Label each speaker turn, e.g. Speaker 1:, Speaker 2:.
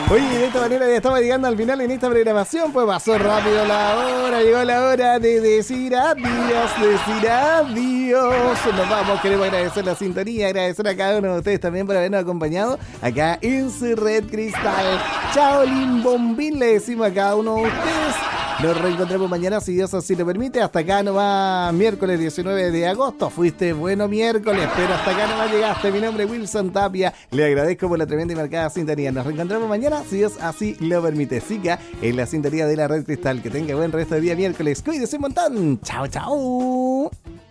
Speaker 1: Oye, de esta manera ya estamos llegando al final en esta programación, pues pasó rápido la hora, llegó la hora de decir adiós, decir adiós. Nos vamos, queremos agradecer la sintonía, agradecer a cada uno de ustedes también por habernos acompañado acá en su Red Cristal. Chao, Limbombín, le decimos a cada uno de ustedes. Nos reencontramos mañana, si Dios así lo permite. Hasta acá nomás, miércoles 19 de agosto. Fuiste bueno miércoles, pero hasta acá nomás llegaste. Mi nombre es Wilson Tapia. Le agradezco por la tremenda y marcada sintonía. Nos reencontramos mañana, si Dios así lo permite. Siga en la sintonía de la Red Cristal. Que tenga buen resto de día miércoles. Cuídese un montón. Chao, chao.